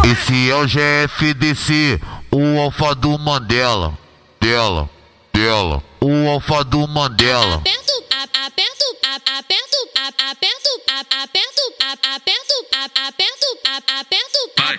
Esse é o GFDC, o alfa do Mandela. Dela, o alfa do Mandela. Aperto, aperto, aperto, aperto, aperto, aperto, aperto, aperto, aperto,